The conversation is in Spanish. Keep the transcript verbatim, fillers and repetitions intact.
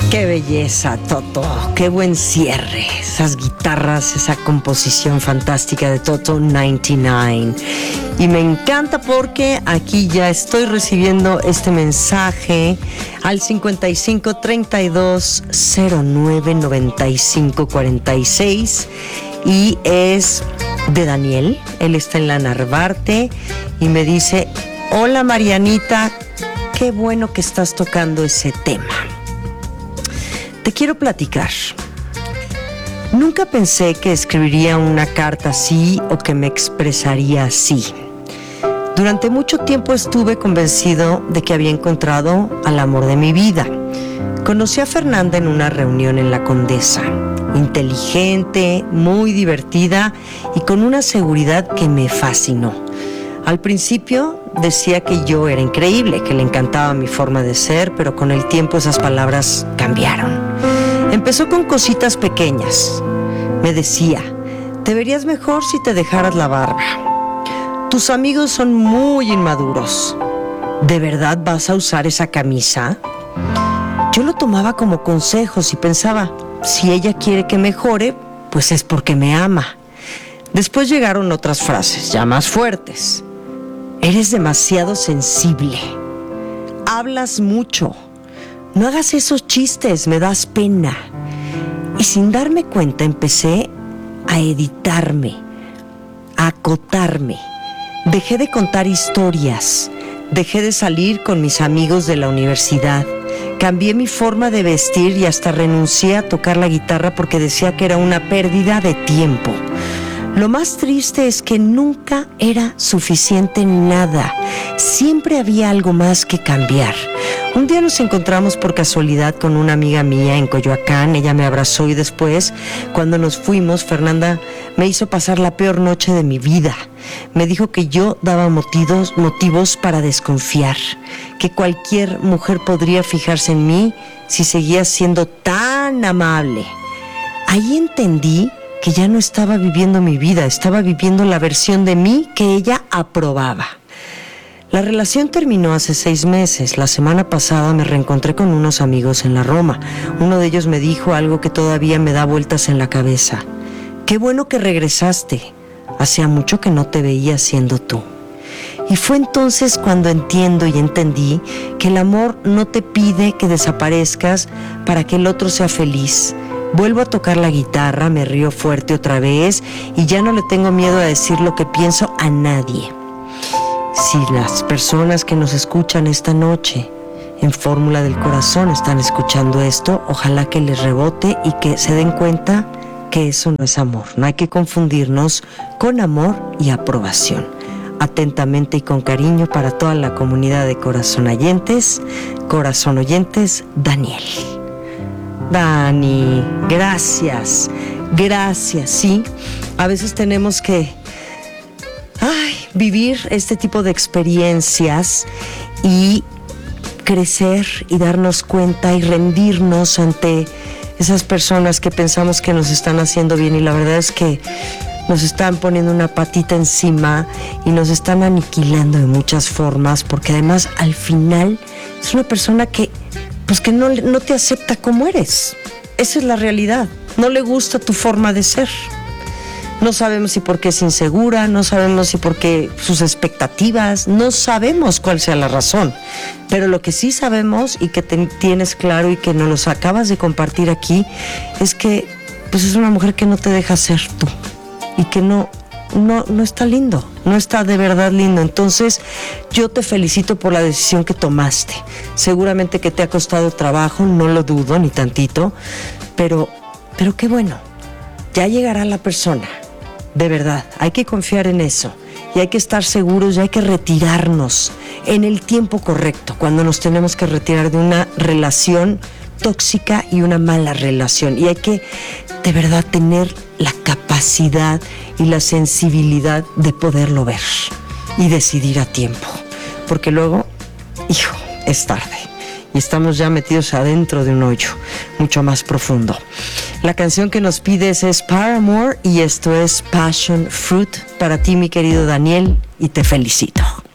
Qué belleza, Toto, qué buen cierre, esas guitarras, esa composición fantástica de Toto noventa y nueve. Y me encanta porque aquí ya estoy recibiendo este mensaje al cincuenta y cinco, treinta y dos, cero nueve, noventa y cinco, cuarenta y seis y es de Daniel. Él está en la Narvarte y me dice: hola Marianita, qué bueno que estás tocando ese tema. Te quiero platicar. Nunca pensé que escribiría una carta así o que me expresaría así. Durante mucho tiempo estuve convencido de que había encontrado al amor de mi vida. Conocí a Fernanda en una reunión en La Condesa. Inteligente, muy divertida y con una seguridad que me fascinó. Al principio decía que yo era increíble, que le encantaba mi forma de ser, pero con el tiempo esas palabras cambiaron. Empezó con cositas pequeñas. Me decía: te verías mejor si te dejaras la barba. Tus amigos son muy inmaduros. ¿De verdad vas a usar esa camisa? Yo lo tomaba como consejos y pensaba: si ella quiere que mejore, pues es porque me ama. Después llegaron otras frases, ya más fuertes. Eres demasiado sensible. Hablas mucho. No hagas esos chistes, me das pena. Y sin darme cuenta empecé a editarme, a acotarme. Dejé de contar historias. Dejé de salir con mis amigos de la universidad. Cambié mi forma de vestir y hasta renuncié a tocar la guitarra porque decía que era una pérdida de tiempo. Lo más triste es que nunca era suficiente nada. Siempre había algo más que cambiar. Un día nos encontramos por casualidad con una amiga mía en Coyoacán. Ella me abrazó y después, cuando nos fuimos, Fernanda me hizo pasar la peor noche de mi vida. Me dijo que yo daba motivos, motivos para desconfiar, que cualquier mujer podría fijarse en mí si seguía siendo tan amable. Ahí entendí que ya no estaba viviendo mi vida, estaba viviendo la versión de mí que ella aprobaba. La relación terminó hace seis meses. La semana pasada me reencontré con unos amigos en la Roma. Uno de ellos me dijo algo que todavía me da vueltas en la cabeza. Qué bueno que regresaste. Hacía mucho que no te veía siendo tú. Y fue entonces cuando entiendo y entendí que el amor no te pide que desaparezcas para que el otro sea feliz. Vuelvo a tocar la guitarra, me río fuerte otra vez y ya no le tengo miedo a decir lo que pienso a nadie. Si las personas que nos escuchan esta noche en Fórmula del Corazón están escuchando esto, ojalá que les rebote y que se den cuenta que eso no es amor. No hay que confundirnos con amor y aprobación. Atentamente y con cariño para toda la comunidad de Corazón Oyentes, Corazón Oyentes, Daniel. Dani, gracias, gracias, sí. A veces tenemos que ay, vivir este tipo de experiencias y crecer y darnos cuenta y rendirnos ante esas personas que pensamos que nos están haciendo bien y la verdad es que nos están poniendo una patita encima y nos están aniquilando de muchas formas, porque además al final es una persona que pues que no, no te acepta como eres. Esa es la realidad. No le gusta tu forma de ser. No sabemos si porque es insegura, no sabemos si porque sus expectativas, no sabemos cuál sea la razón. Pero lo que sí sabemos y que te, tienes claro y que nos los acabas de compartir aquí es que pues es una mujer que no te deja ser tú y que no, no, no está lindo, no está de verdad lindo. Entonces yo te felicito por la decisión que tomaste. Seguramente que te ha costado trabajo, no lo dudo ni tantito, pero, pero qué bueno, ya llegará la persona. De verdad, hay que confiar en eso y hay que estar seguros y hay que retirarnos en el tiempo correcto, cuando nos tenemos que retirar de una relación tóxica y una mala relación. Y hay que, de verdad, tener la capacidad y la sensibilidad de poderlo ver y decidir a tiempo, porque luego, hijo, es tarde y estamos ya metidos adentro de un hoyo mucho más profundo. La canción que nos pides es Paramore y esto es Passion Fruit para ti, mi querido Daniel, y te felicito.